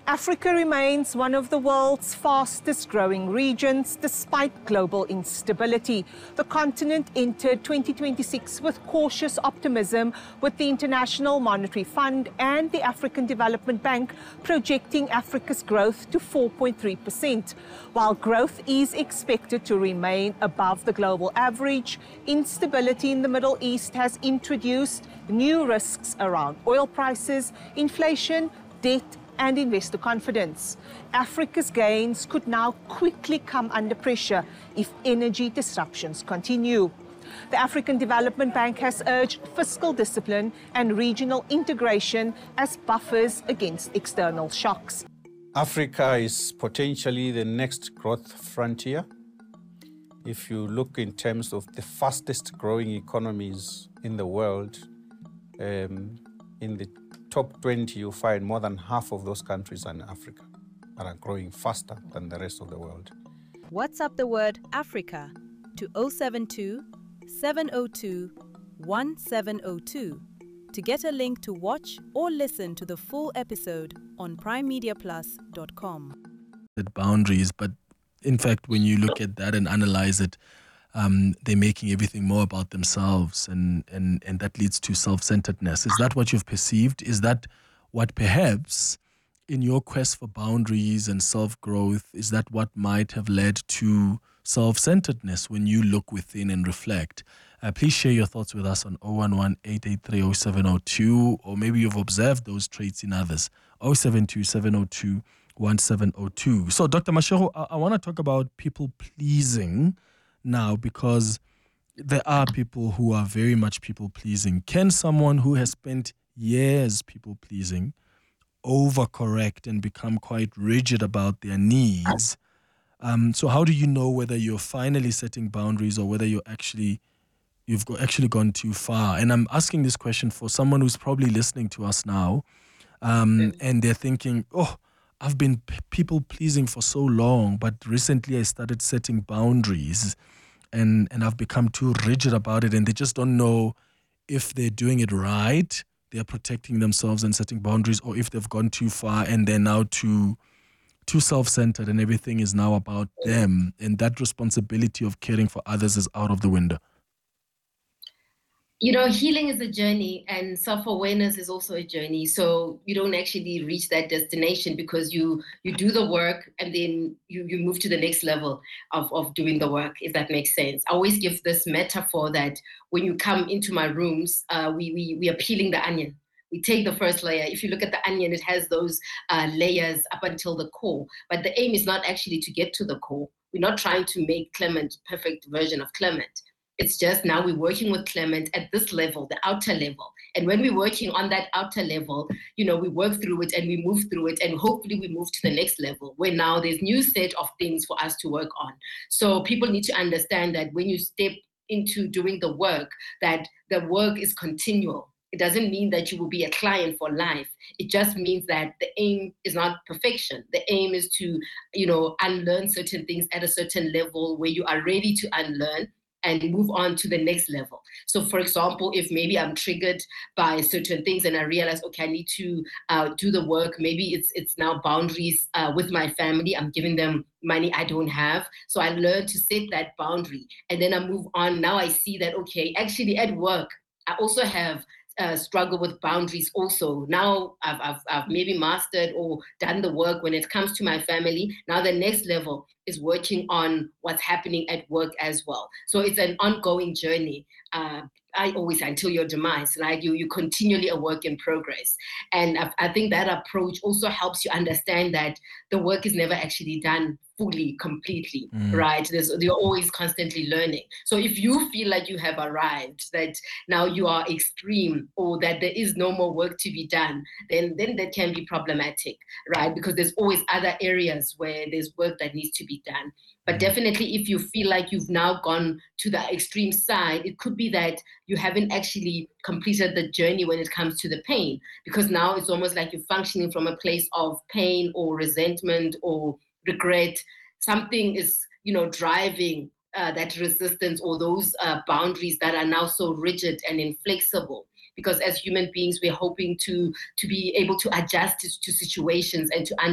Africa remains one of the world's fastest growing regions despite global instability. The continent entered 2026 with cautious optimism, with the International Monetary Fund and the African Development Bank projecting Africa's growth to 4.3%. While growth is expected to remain above the global average, instability in the Middle East has introduced new risks around oil prices, inflation, debt, and investor confidence. Africa's gains could now quickly come under pressure if energy disruptions continue. The African Development Bank has urged fiscal discipline and regional integration as buffers against external shocks. Africa is potentially the next growth frontier. If you look in terms of the fastest growing economies in the world, in the top 20, you find more than half of those countries are in Africa and are growing faster than the rest of the world. WhatsApp the word Africa to 072 702 1702 to get a link to watch or listen to the full episode on primemediaplus.com. Boundaries, but in fact, when you look at that and analyze it, they're making everything more about themselves, and that leads to self-centeredness. Is that what you've perceived? Is that what perhaps in your quest for boundaries and self-growth, is that what might have led to self-centeredness when you look within and reflect? Please share your thoughts with us on 011-883-0702, or maybe you've observed those traits in others. 072-702-1702. So, Dr. Mashego, I want to talk about people-pleasing now, because there are people who are very much people-pleasing. Can someone who has spent years people-pleasing overcorrect and become quite rigid about their needs? So how do you know whether you're finally setting boundaries or whether you've actually gone too far? And I'm asking this question for someone who's probably listening to us now, and they're thinking, I've been people-pleasing for so long, but recently I started setting boundaries and I've become too rigid about it, and they just don't know if they're doing it right, they're protecting themselves and setting boundaries, or if they've gone too far and they're now too self-centered and everything is now about them, and that responsibility of caring for others is out of the window. You know, healing is a journey, and self-awareness is also a journey. So you don't actually reach that destination because you do the work and then you move to the next level of doing the work, if that makes sense. I always give this metaphor that when you come into my rooms, we are peeling the onion. We take the first layer. If you look at the onion, it has those layers up until the core. But the aim is not actually to get to the core. We're not trying to make Clement a perfect version of Clement. It's just now we're working with Clement at this level, the outer level. And when we're working on that outer level, you know, we work through it and we move through it, and hopefully we move to the next level where now there's new set of things for us to work on. So people need to understand that when you step into doing the work, that the work is continual. It doesn't mean that you will be a client for life. It just means that the aim is not perfection. The aim is to, you know, unlearn certain things at a certain level where you are ready to unlearn and move on to the next level. So for example, if maybe I'm triggered by certain things and I realize, okay, I need to do the work, maybe it's now boundaries with my family. I'm giving them money I don't have. So I learn to set that boundary, and then I move on. Now I see that, okay, actually at work, I also have struggle with boundaries also. Now I've maybe mastered or done the work when it comes to my family. Now the next level is working on what's happening at work as well. So it's an ongoing journey. I always say, until your demise, like you continually a work in progress. And I think that approach also helps you understand that the work is never actually done fully, completely, right? You're always constantly learning. So if you feel like you have arrived, that now you are extreme, or that there is no more work to be done, then that can be problematic, right? Because there's always other areas where there's work that needs to be done. But definitely if you feel like you've now gone to the extreme side, it could be that you haven't actually completed the journey when it comes to the pain, because now it's almost like you're functioning from a place of pain or resentment or regret. Something is, driving that resistance or those boundaries that are now so rigid and inflexible. Because as human beings, we're hoping to be able to adjust to situations and to